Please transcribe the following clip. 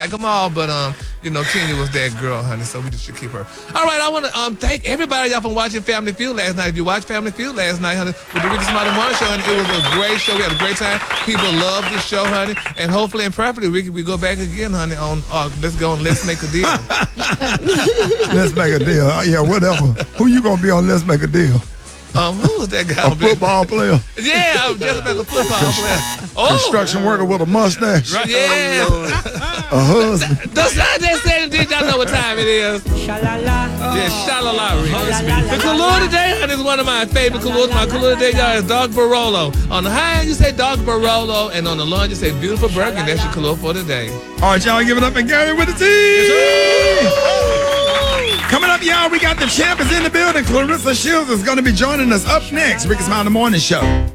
like them all, but Kenya was that girl, honey. So we just should keep her. All right, I want to thank everybody y'all for watching Family Feud last night. If you watched Family Feud last night, honey, with the Ricky Smiley Morning Show, honey, it was a great show. We had a great time. People love this show, honey, and hopefully and preferably we go back again, honey. On Let's Make a Deal. Let's Make a Deal. Yeah, whatever. Who you gonna be on Let's Make a Deal? Who was that guy? A football player? Yeah, I was just about a football player. Construction worker with a mustache? Right. Yeah. A husband? Don't start that saying, did y'all know what time it is? Sha-la-la. Yeah, sha-la-la. The Kahlua today, honey, is one of my favorite Kahluas. My Kahlua today, y'all, is Dog Barolo. On the high end, you say Dog Barolo, and on the low end, you say Beautiful Burger, and that's your Kahlua for today. All right, y'all, give it up and Gary with the team. Coming up, y'all, we got the champions in the building. Clarissa Shields is going to be joining us up next. Ricky Smiley Morning Show.